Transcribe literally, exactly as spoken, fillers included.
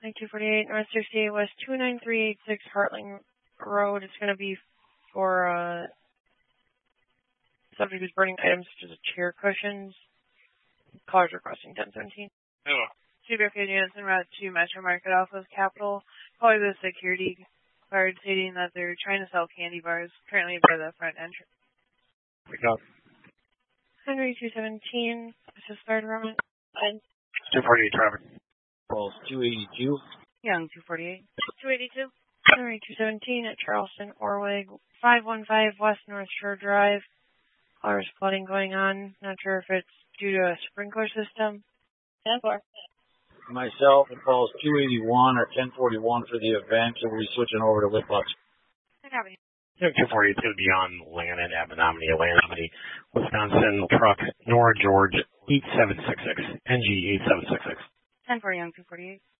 two forty-eight, North sixty-eight West, two nine three eight six Hartling Road. It's going to be for, uh, subject is burning items such as chair cushions. Callers requesting ten seventeen. Hello. Two-Bear units en route to Metro Market off of Capitol. Calling the security guard stating that they're trying to sell candy bars currently by the front entrance. Pick up. Henry two seventeen, this is fire department. two forty-eight traffic. Pulse two eighty-two. Young two forty-eight. two eighty-two. Henry two seventeen at Charleston, Orweg, five one five West North Shore Drive. There's flooding going on. Not sure if it's due to a sprinkler system. ten four. Myself and Pulse two eighty-one or ten forty-one for the event, and we're switching over to Whitbucks. I copy. two forty-eight is going to be on Lannon, Abenominy, Abenominy, Wisconsin, truck, Nora George, eight seven six six, N G eight seven six six. ten four, Young two forty-eight.